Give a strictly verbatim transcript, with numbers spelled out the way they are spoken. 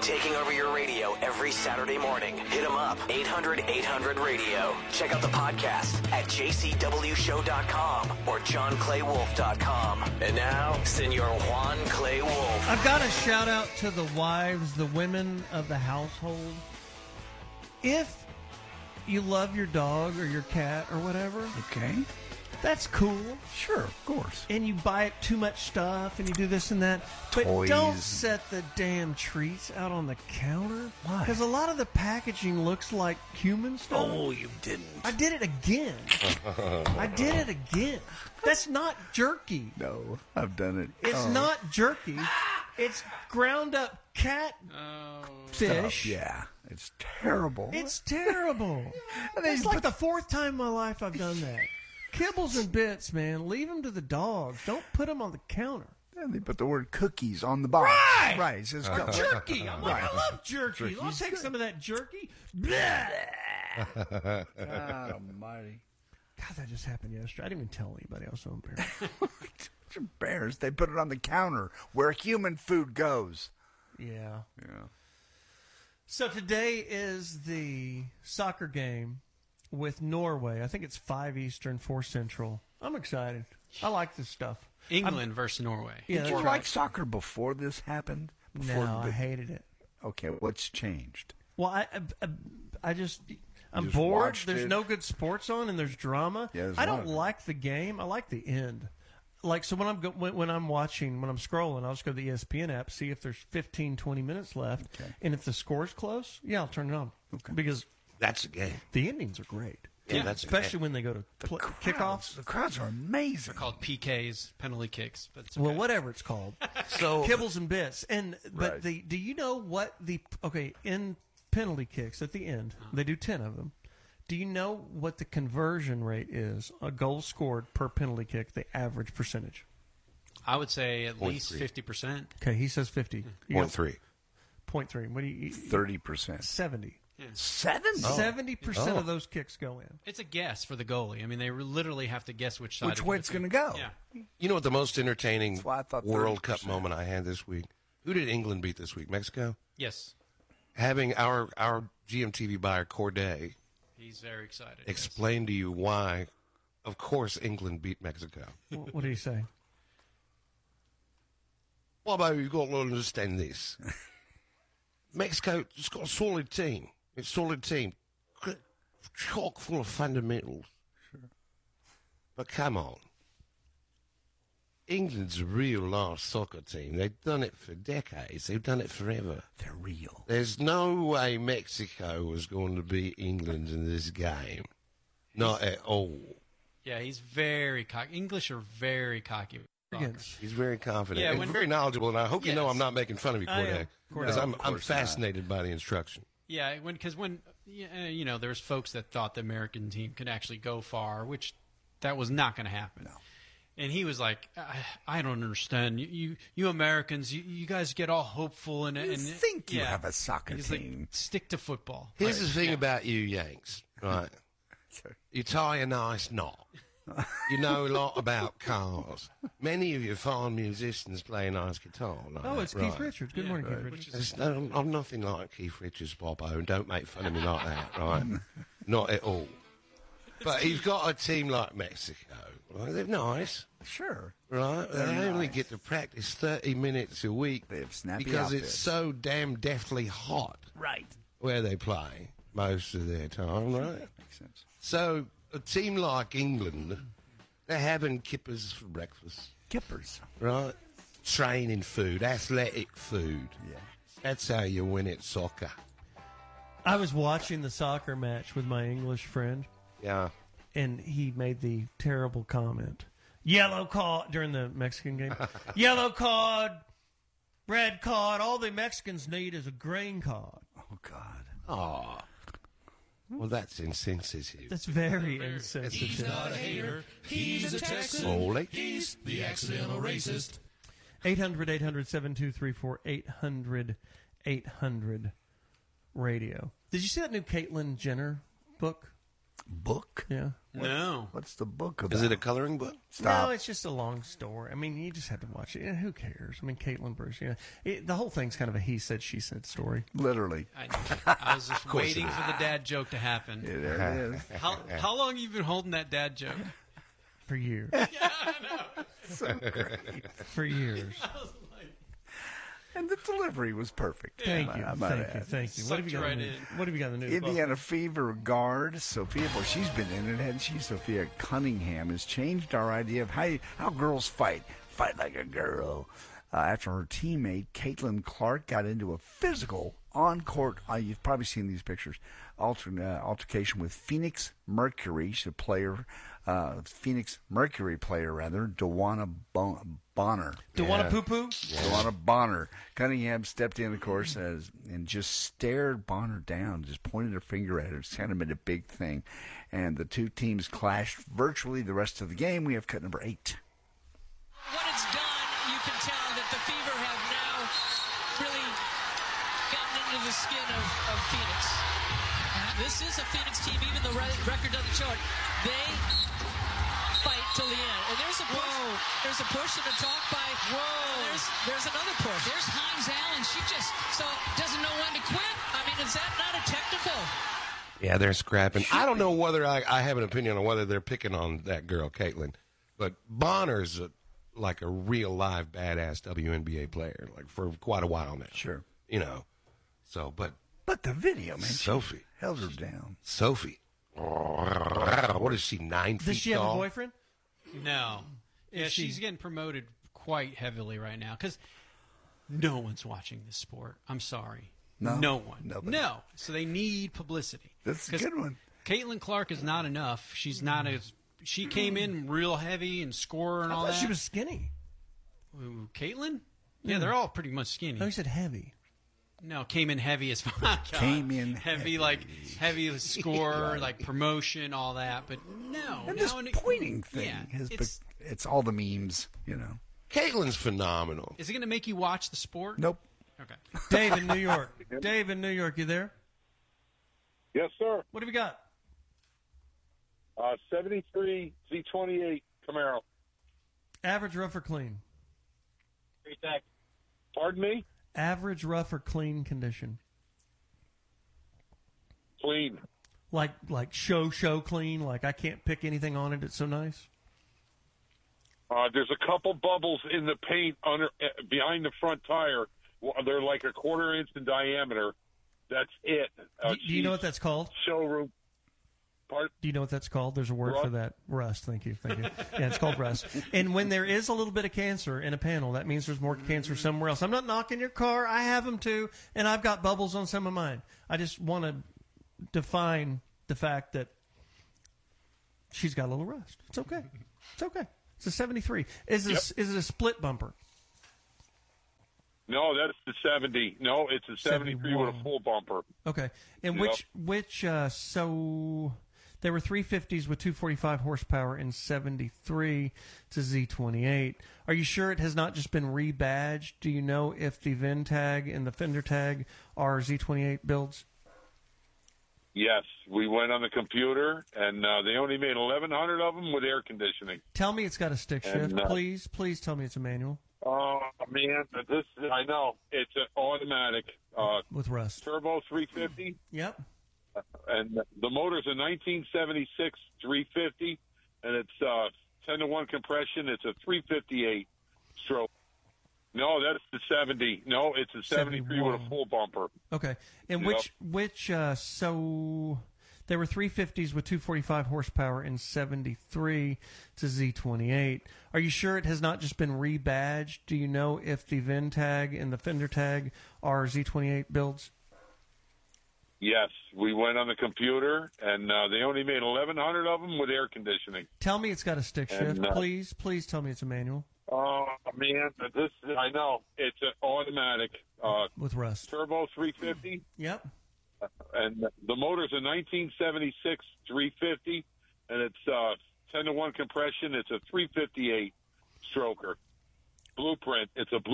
taking over your radio every Saturday morning. Hit them up, eight hundred eight hundred radio. Check out the podcast at j c w show dot com or john clay wolf dot com. And now, Senor Juan Clay Wolf. I've got a shout out to the wives, the women of the household. If you love your dog or your cat or whatever, Okay. that's cool. Sure, of course. And you buy it too much stuff and you do this and that. But Toys. don't set the damn treats out on the counter. Why? Because a lot of the packaging looks like human stuff. Oh, you didn't. I did it again. I did it again. That's not jerky. No, I've done it. It's Oh. not jerky. It's ground up cat fish. Yeah, it's terrible. It's terrible. It's like the fourth time in my life I've done that. Kibbles and bits, man. Leave them to the dogs. Don't put them on the counter. And they put the word cookies on the box. Right! Right. It says co- Jerky. I'm like, Right. I love jerky. I'll take some of that jerky. Blah. God almighty. God, that just happened yesterday. I didn't even tell anybody. I was so embarrassed. It's embarrassed. They put it on the counter where human food goes. Yeah. Yeah. So today is the soccer game with Norway. I think it's five Eastern, four Central. I'm excited. I like this stuff. England versus Norway. Yeah, Did that's you right. like soccer before this happened? Before No, I the- hated it. Okay, what's changed? Well, I, I, I just, I'm just bored. watched There's it? no good sports on, and there's drama. Yeah, there's I a lot don't of it. like the game. I like the end. Like, so when I'm go, when, when I'm watching, when I'm scrolling, I'll just go to the E S P N app, see if there's fifteen, twenty minutes left, Okay. and if the score's close, yeah, I'll turn it on. Okay. Because That's a game. the endings are great. Yeah, that's a Especially game. when they go to pl- Crowds- kickoffs. The crowds are amazing. They're called P Ks, penalty kicks. But it's Well, okay. whatever it's called. So Kibbles and bits. And but Right. the do you know what the okay in penalty kicks at the end they do ten of them. Do you know what the conversion rate is? A goal scored per penalty kick, the average percentage. I would say at Point least three. fifty percent. Okay, he says fifty. You point go- three. Point three. What do you? Thirty percent. Seventy. Seven. Seventy percent Oh. of those kicks go in. It's a guess for the goalie. I mean, they literally have to guess which side. Which of way the it's field. going to go? Yeah. You know what the most entertaining That's why I thought World thirty Cup percent. moment I had this week? Who did England beat this week? Mexico? Yes, Having our, our G M T V buyer, Corday, he's very excited. yes. explain to you why, of course, England beat Mexico. Wh- What do you say? Well, baby, you've got to understand this. Mexico, it's got a solid team. It's a solid team. Chock full of fundamentals. Sure. But come on. England's a real large soccer team. They've done it for decades. They've done it forever. They're real. There's no way Mexico was going to beat England in this game. Not at all. Yeah, he's very cocky. English are very cocky. with soccer. Against. He's very confident Yeah, and when- very knowledgeable, and I hope you know Yes. I'm not making fun of you, I am. Corday. Of course Because not. I'm, Of I'm course not. fascinated by the instruction. Yeah, when because when uh, you know, there's folks that thought the American team could actually go far, which that was not going to happen. No. And he was like, I, I don't understand. You, you, you Americans, you, you guys get all hopeful and, You and think you yeah. have a soccer He's like, team. stick to football. Here's the thing about you Yanks, right? You tie a nice knot. You know a lot about cars. Many of you fine musicians play a nice guitar. Like Oh, that, it's right? Keith Richards. Good Yeah, morning, right. Keith Which Richards. is- It's- no, I'm nothing like Keith Richards, Bobo, and don't make fun of me like that, right? Not at all. But he's got a team like Mexico. Right? They're nice, Sure. right? They They're only nice. get to practice thirty minutes a week They have snappy because outfits. it's so damn deathly hot Right. where they play most of their time, right? Makes sense. So a team like England, they're having kippers for breakfast, Kippers. right? Training food, athletic food. Yeah. That's how you win at soccer. I was watching the soccer match with my English friend, Yeah. and he made the terrible comment. Yellow card during the Mexican game. Yellow card, red card. All the Mexicans need is a green card. Oh, God. Oh. Well, that's insensitive. That's very insensitive. Ollie. eight hundred, eight hundred, seven two three four, eight hundred, eight hundred radio. Did you see that new Caitlyn Jenner book? Book? Yeah. No. What's the book about? Is it a coloring book? Stop. No, it's just a long story. I mean, you just have to watch it. And who cares? I mean, Caitlin Bruce, you know, it, the whole thing's kind of a he said, she said story. Literally. I, I was just course waiting it is. for the dad joke to happen. Yeah, there it is. How, how long have you been holding that dad joke? For years. So great. For years. And the delivery was perfect. Thank I- you. I might Thank add. you. Thank you. What have you got Sucked in the right news? What have you got in the news? Indiana Fever guard Sophia, well, she's been in it, hasn't she? Sophia Cunningham has changed our idea of how how girls fight. Fight like a girl. Uh, after her teammate Caitlin Clark got into a physical on-court, uh, you've probably seen these pictures, alter, uh, altercation with Phoenix Mercury. She's a player, uh, Phoenix Mercury player rather, Dewana bon- Bonner. Do you want a poo poo? Dewana Bonner. Cunningham stepped in, of course, as, and just stared Bonner down, just pointed her finger at her. It's kind of made a big thing. And the two teams clashed virtually the rest of the game. We have cut number eight. What it's done, you can tell that the Fever have now really gotten into the skin of, of Phoenix. This is a Phoenix team, even the re- record doesn't show it. They fight till the end. And there's a push. Whoa. There's a push and a talk by. Whoa. There's there's another push. There's Hines Allen. She just so doesn't know when to quit. I mean, is that not a technical? Yeah, they're scrapping. I don't know whether I, I have an opinion on whether they're picking on that girl, Caitlin. But Bonner's a, like a real live badass W N B A player, like for quite a while now. Sure. You know. So, but But the video, man. Sophie. She held her down. Sophie. What is she, nine feet Does she have tall? a boyfriend? No. Yeah, Is she- she's getting promoted quite heavily right now because no one's watching this sport. I'm sorry. No? No one. Nobody. No. So they need publicity. That's a 'Cause good one. Caitlin Clark is not enough. She's not as. She came in real heavy and scorer and I all thought that. she was skinny. Ooh, Caitlin? Yeah, they're all pretty much skinny. No, you said heavy. No, came in heavy as fuck. Came in heavy, heavy. like heavy score, like promotion, all that. But no, And now this and it- pointing thing yeah, has it's, be- it's all the memes, you know. Caitlin's phenomenal. is it going to make you watch the sport? Nope. Okay. Dave in New York. Dave in New York, you there? Yes, sir. What have you got? Uh, seventy-three Z twenty-eight Camaro. Average, rough, or clean? Pardon me? Average, rough, or clean condition? Clean. Like like show show clean. Like I can't pick anything on it. It's so nice. Uh, there's a couple bubbles in the paint under uh, behind the front tire. Well, they're like a quarter inch in diameter. That's it. Uh, do, do you know what that's called? Showroom. Part. Do you know what that's called? There's a word Rust. for that. Rust. Thank you. Thank you. Yeah, it's called rust. And when there is a little bit of cancer in a panel, that means there's more cancer somewhere else. I'm not knocking your car. I have them too, and I've got bubbles on some of mine. I just want to define the fact that she's got a little rust. It's okay. It's okay. It's a seventy-three. Is it, Yep. is it a split bumper? No, that's the seventy. No, it's a seventy-three with a seventy-one. full bumper. Okay. And Yep. which which uh, so there were three fifties with two forty-five horsepower in seventy-three to Z twenty-eight. Are you sure it has not just been rebadged? Do you know if the V I N tag and the fender tag are Z twenty-eight builds? Yes, we went on the computer, and uh, they only made eleven hundred of them with air conditioning. Tell me it's got a stick shift, And, uh, please. Please tell me it's a manual Oh, man, this I know. It's an automatic uh, with rust. turbo three fifty. Yep. And the motor's a nineteen seventy-six three fifty, and it's uh, ten to one compression. It's a three fifty-eight stroke. No, that's the seventy. No, it's a seventy-three with a seventy-one. full bumper. Okay. And Yep. which which uh, so there were three fifties with two forty-five horsepower in seventy-three to Z twenty-eight. Are you sure it has not just been rebadged? Do you know if the V I N tag and the fender tag are Z twenty-eight builds? Yes, we went on the computer, and uh, they only made eleven hundred of them with air conditioning. Tell me it's got a stick shift, And, uh, please. Please tell me it's a manual Oh, man, this I know. It's an automatic uh, with rust. turbo three fifty. Yep. And the motor's a nineteen seventy-six three fifty, and it's uh, ten to one compression. It's a three fifty-eight stroker. Blueprint. It's a blue.